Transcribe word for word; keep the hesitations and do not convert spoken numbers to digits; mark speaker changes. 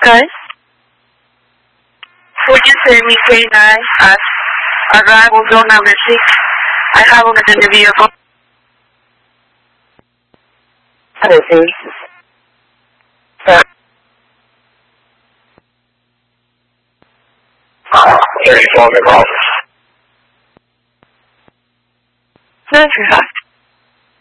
Speaker 1: Okay. Would you send me K nine at arrival zone number six? I have one in the vehicle.
Speaker 2: I see. Uh,
Speaker 3: thirty-four in the office.
Speaker 1: Nine three five.